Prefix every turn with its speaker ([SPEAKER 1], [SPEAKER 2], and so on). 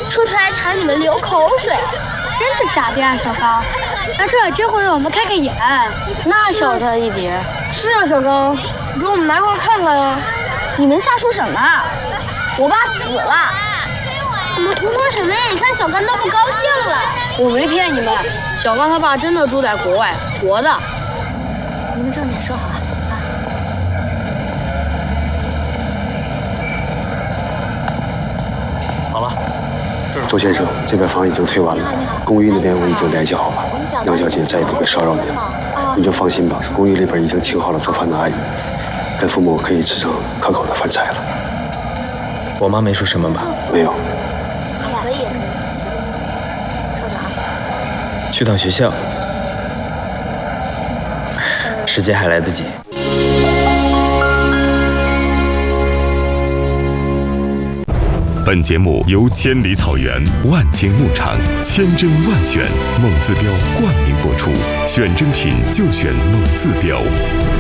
[SPEAKER 1] 说出来馋你们流口水。
[SPEAKER 2] 真是假的呀，小高，那这也真会让我们开开眼。
[SPEAKER 3] 那小他一点。
[SPEAKER 4] 是啊，小高，你给我们拿回来看看呀。
[SPEAKER 1] 你们瞎说什么？我爸死了。你们胡说什么呀？你看小刚都不高兴了。
[SPEAKER 3] 我没骗你们，小刚他爸真的住在国外，活的。
[SPEAKER 2] 你们正点说好啊。
[SPEAKER 5] 好了。
[SPEAKER 6] 周先生，这边房已经退完了，公寓那边我已经联系好了，杨小姐再也不会骚扰你了，你就放心吧。公寓里边已经请好了做饭的阿姨，跟父母可以吃上可口的饭菜了。
[SPEAKER 5] 我妈没说什么吧？
[SPEAKER 6] 没有。
[SPEAKER 1] 可以。
[SPEAKER 2] 行，稍等啊。
[SPEAKER 5] 去趟学校，时间还来得及。
[SPEAKER 7] 本节目由千里草原、万顷牧场、千真万选、猛字标冠名播出，选真品就选猛字标。